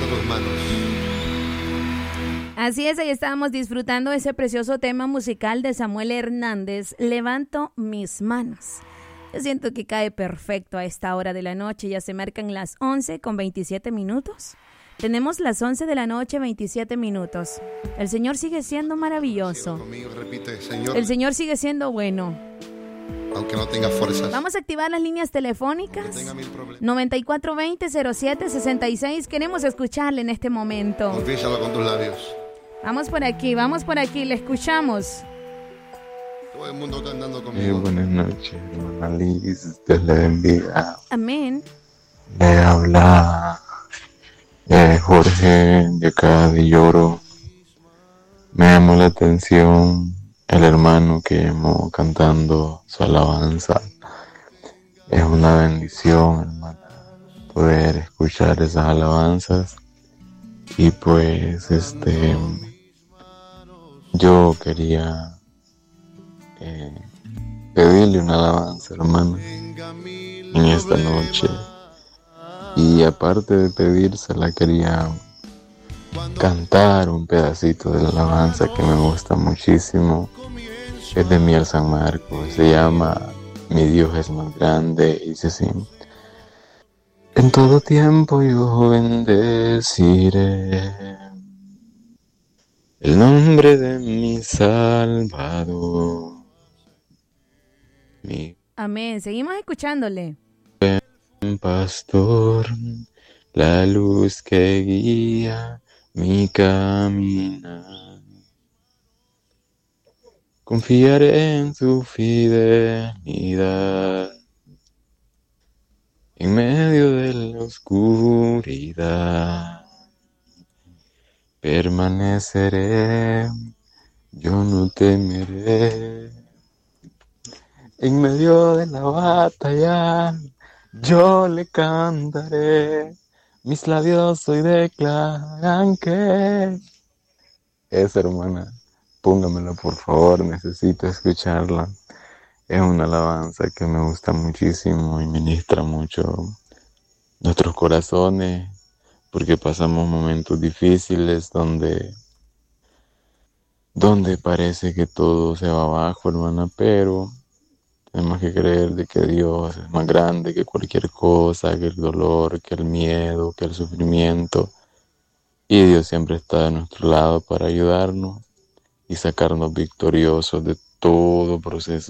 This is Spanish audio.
tus manos. Así es, ahí estábamos disfrutando ese precioso tema musical de Samuel Hernández, Levanto mis manos. Yo siento que cae perfecto a esta hora de la noche, ya se marcan las 11:27. Tenemos las 11 de la noche, 27 minutos. El Señor sigue siendo maravilloso. Conmigo, repite, Señor. El Señor sigue siendo bueno. Aunque no tenga fuerzas. Vamos a activar las líneas telefónicas. 9420-0766. Queremos escucharle en este momento. Confiésalo con tus labios. Vamos por aquí, le escuchamos. Todo el mundo está andando conmigo. Buenas noches, hermana Liz, Dios le bendiga. Amén. Le habla Jorge de acá de Lloro. Me llamó la atención el hermano que llamó cantando su alabanza. Es una bendición, hermana, poder escuchar esas alabanzas. Y pues yo quería pedirle una alabanza, hermano, en esta noche. Y aparte de pedírsela, quería cantar un pedacito de la alabanza que me gusta muchísimo. Es de Miel San Marcos, se llama Mi Dios es más grande, y dice así: en todo tiempo yo bendeciré el nombre de mi Salvador. Mi Amén, seguimos escuchándole. pastor, la luz que guía mi caminar. Confiaré en su fidelidad en medio de la oscuridad. Permaneceré, yo no temeré. En medio de la batalla, yo le cantaré. Mis labios hoy declaran que es, hermana. Póngamela, por favor, necesito escucharla. Es una alabanza que me gusta muchísimo y ministra mucho nuestros corazones, porque pasamos momentos difíciles donde parece que todo se va abajo, hermana, pero tenemos que creer de que Dios es más grande que cualquier cosa, que el dolor, que el miedo, que el sufrimiento. Y Dios siempre está de nuestro lado para ayudarnos y sacarnos victoriosos de todo proceso